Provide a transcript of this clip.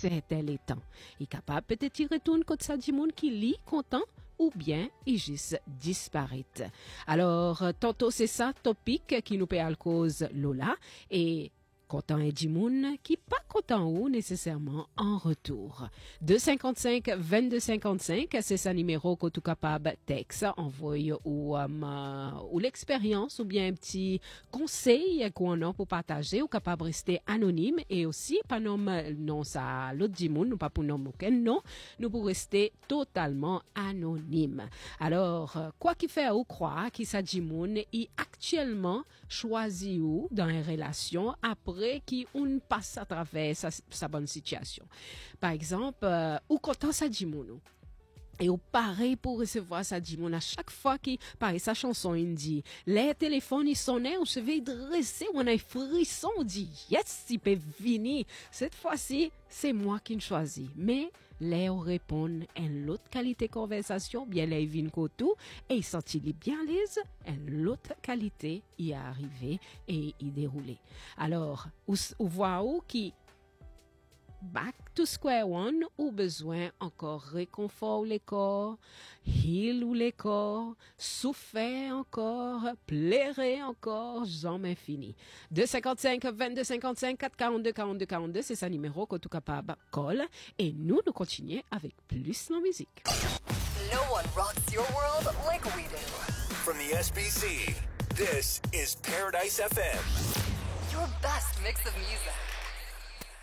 c'était les temps. Il capable peut-être y retourne quand ça dit monde qui lit content ou bien il juste disparaît. Alors, tantôt c'est ça, topic qui nous paie à cause Lola et content et Jimoun qui pas content ou nécessairement en retour. 255 2255, c'est ça numéro que tout capable texte envoyer ou l'expérience ou bien un petit conseil qu'on a pour partager ou capable rester anonyme et aussi pas non ça l'autre Jimoun ou pas pour nom aucun non, nous pour rester totalement anonyme. Alors quoi qu'il fait ou croire qui ça Jimoun il actuellement choisi ou dans une relation après qui on passe à travers sa bonne situation. Par exemple, ou content ça dit mon et au pareil pour recevoir ça dit mon à chaque fois qu'il pareil sa chanson il dit les téléphones ils sonnaient on se veut dresser on a un frisson on dit yes il peut venir cette fois-ci c'est moi qui le choisis mais les répondent une autre qualité de conversation bien les vin tout et il sentit bien à l'aise une autre qualité y est arrivé et y déroulé alors ou voir où qui back to square one ou besoin encore réconfort les corps, heal ou les corps, souffrir encore, plairer encore, jamais fini. 255 2255 442 42 42, c'est ça numéro que tout capable colle et nous continuons avec plus de musique. No one rocks your world like we do. From the SBC, this is Paradise FM. Your best mix of music.